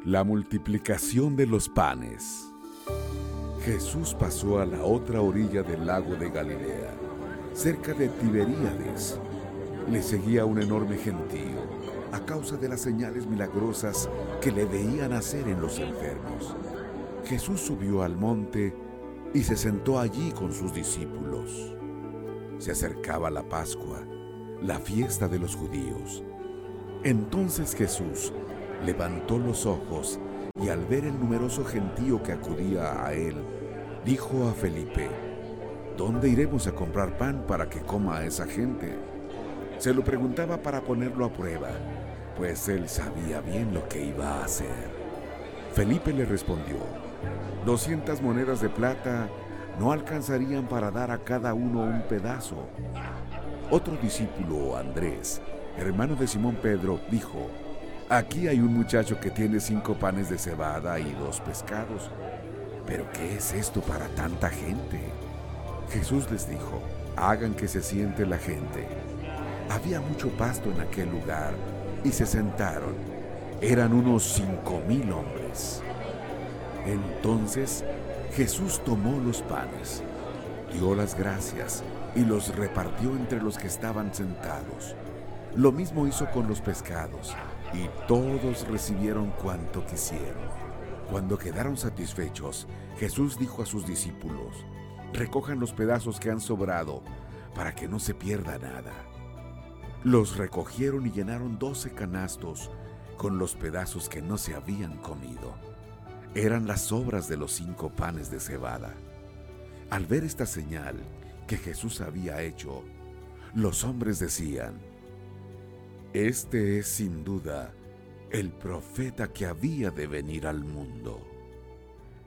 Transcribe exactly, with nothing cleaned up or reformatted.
La multiplicación de los panes. Jesús pasó a la otra orilla del lago de Galilea, cerca de Tiberíades. Le seguía un enorme gentío, a causa de las señales milagrosas que le veían hacer en los enfermos. Jesús subió al monte y se sentó allí con sus discípulos. Se acercaba la Pascua, la fiesta de los judíos. Entonces Jesús levantó los ojos y al ver el numeroso gentío que acudía a él, dijo a Felipe: ¿Dónde iremos a comprar pan para que coma a esa gente? Se lo preguntaba para ponerlo a prueba, pues él sabía bien lo que iba a hacer. Felipe le respondió: Doscientas monedas de plata no alcanzarían para dar a cada uno un pedazo. Otro discípulo, Andrés, hermano de Simón Pedro, dijo: Aquí hay un muchacho que tiene cinco panes de cebada y dos pescados. ¿Pero qué es esto para tanta gente? Jesús les dijo: Hagan que se siente la gente. Había mucho pasto en aquel lugar y se sentaron. Eran unos cinco mil hombres. Entonces Jesús tomó los panes, dio las gracias y los repartió entre los que estaban sentados. Lo mismo hizo con los pescados, y todos recibieron cuanto quisieron. Cuando quedaron satisfechos, Jesús dijo a sus discípulos: Recojan los pedazos que han sobrado, para que no se pierda nada. Los recogieron y llenaron doce canastos con los pedazos que no se habían comido. Eran las sobras de los cinco panes de cebada. Al ver esta señal que Jesús había hecho, los hombres decían: Este es sin duda el profeta que había de venir al mundo.